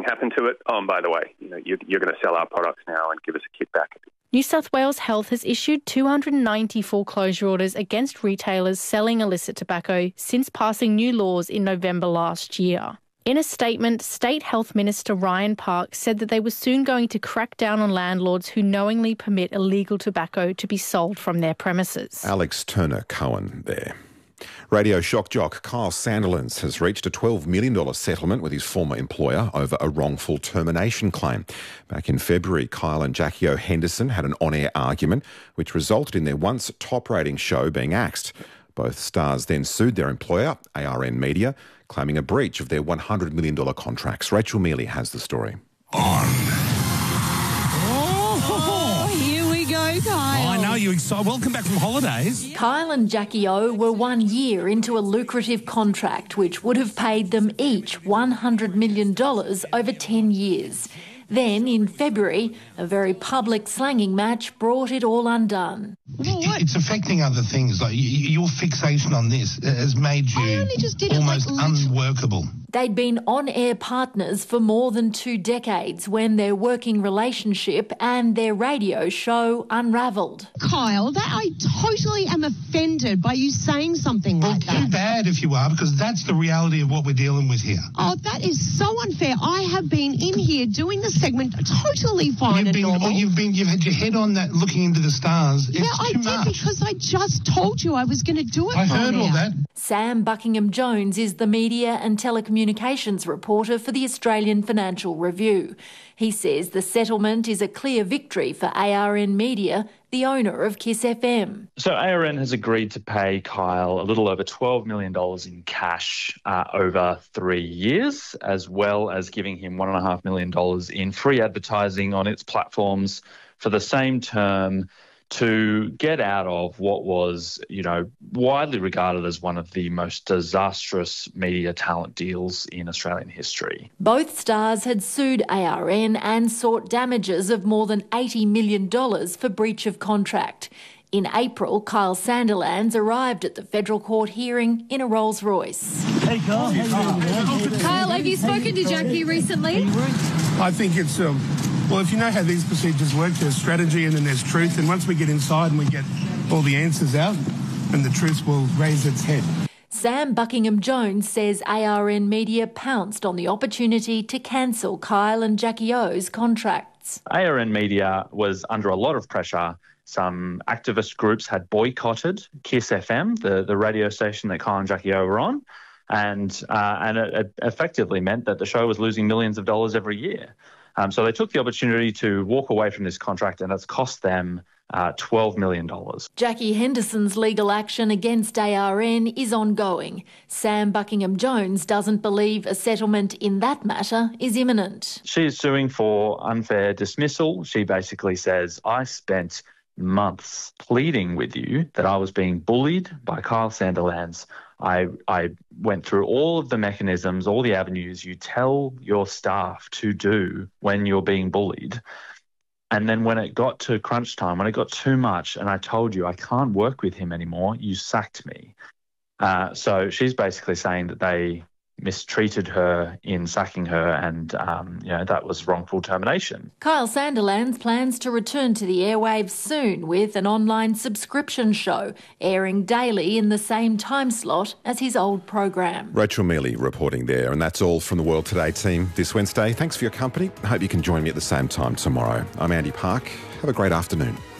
happen to it, oh, and by the way, you're going to sell our products now and give us a kickback. New South Wales Health has issued 290 foreclosure orders against retailers selling illicit tobacco since passing new laws in November last year. In a statement, State Health Minister Ryan Park said that they were soon going to crack down on landlords who knowingly permit illegal tobacco to be sold from their premises. Alex Turner-Cohen there. Radio shock jock Kyle Sandilands has reached a $12 million settlement with his former employer over a wrongful termination claim. Back in February, Kyle and Jackie O. Henderson had an on-air argument which resulted in their once top-rating show being axed. Both stars then sued their employer, ARN Media, claiming a breach of their $100 million contracts. Rachel Mealy has the story. Here we go, Kyle. I know, you excited. Welcome back from holidays. Kyle and Jackie O were 1 year into a lucrative contract which would have paid them each $100 million over 10 years. Then, in February, a very public slanging match brought it all undone. It's affecting other things. Like your fixation on this has made you almost unworkable. They'd been on-air partners for more than 2 decades when their working relationship and their radio show unravelled. Kyle, I totally am offended by you saying something like that. Too bad if you are, because that's the reality of what we're dealing with here. Oh, that is so unfair. I have been in here doing the segment totally fine and normal. You've had your head on that looking into the stars. Yeah, I did because I just told you I was going to do it. I heard all that. Sam Buckingham-Jones is the media and telecommunications reporter for the Australian Financial Review. He says the settlement is a clear victory for ARN Media, the owner of Kiss FM. So ARN has agreed to pay Kyle a little over $12 million in cash over 3 years, as well as giving him $1.5 million in free advertising on its platforms for the same term, to get out of what was, widely regarded as one of the most disastrous media talent deals in Australian history. Both stars had sued ARN and sought damages of more than $80 million for breach of contract. In April, Kyle Sandilands arrived at the federal court hearing in a Rolls-Royce. Hey, Kyle. Kyle, have you spoken to Jackie recently? I think it's... Well, if you know how these procedures work, there's strategy and then there's truth. And once we get inside and we get all the answers out, then the truth will raise its head. Sam Buckingham-Jones says ARN Media pounced on the opportunity to cancel Kyle and Jackie O's contracts. ARN Media was under a lot of pressure. Some activist groups had boycotted Kiss FM, the radio station that Kyle and Jackie O were on, and it effectively meant that the show was losing millions of dollars every year. So they took the opportunity to walk away from this contract, and it's cost them $12 million. Jackie Henderson's legal action against ARN is ongoing. Sam Buckingham-Jones doesn't believe a settlement in that matter is imminent. She is suing for unfair dismissal. She basically says, I spent months pleading with you that I was being bullied by Kyle Sandilands. I went through all of the mechanisms, all the avenues you tell your staff to do when you're being bullied. And then when it got to crunch time, when it got too much and I told you I can't work with him anymore, you sacked me. So she's basically saying that they mistreated her in sacking her and, that was wrongful termination. Kyle Sandilands plans to return to the airwaves soon with an online subscription show airing daily in the same time slot as his old program. Rachel Mealy reporting there. And that's all from the World Today team this Wednesday. Thanks for your company. I hope you can join me at the same time tomorrow. I'm Andy Park. Have a great afternoon.